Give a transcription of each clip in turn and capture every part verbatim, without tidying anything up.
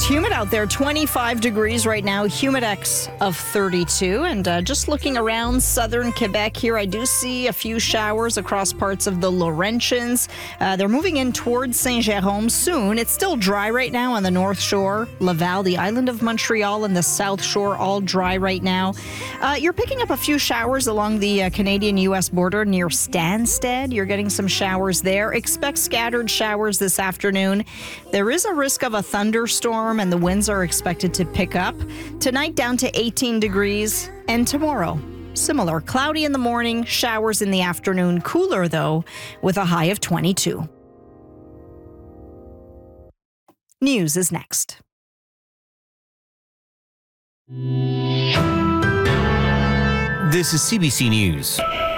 humid out there, twenty-five degrees right now, humidex of thirty-two. And uh, just looking around southern Quebec here, I do see a few showers across parts of the Laurentians. Uh, they're moving in towards Saint-Jérôme soon. It's still dry right now on the North Shore, Laval, the island of Montreal, and the South Shore, all dry right now. Uh, you're picking up a few showers along the uh, Canadian U S border near Stansted. You're getting some showers there. Expect scattered showers this afternoon. There is a risk of a thunderstorm, and the winds are expected to pick up. Tonight down to eighteen degrees, and tomorrow similar. Cloudy in the morning, showers in the afternoon. Cooler, though, with a high of twenty-two. News is next. This is C B C News.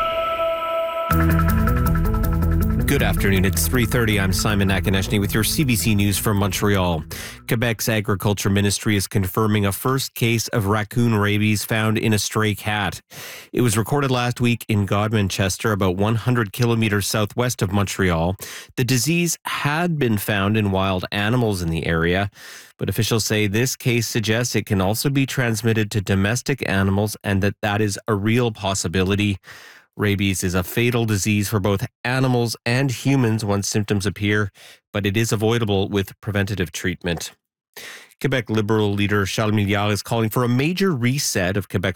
Good afternoon. It's three thirty. I'm Simon Nakonechny with your C B C News from Montreal. Quebec's Agriculture Ministry is confirming a first case of raccoon rabies found in a stray cat. It was recorded last week in Godmanchester, about one hundred kilometers southwest of Montreal. The disease had been found in wild animals in the area, but officials say this case suggests it can also be transmitted to domestic animals and that that is a real possibility. Rabies is a fatal disease for both animals and humans once symptoms appear, but it is avoidable with preventative treatment. Quebec Liberal leader Charles Milliard is calling for a major reset of Quebec's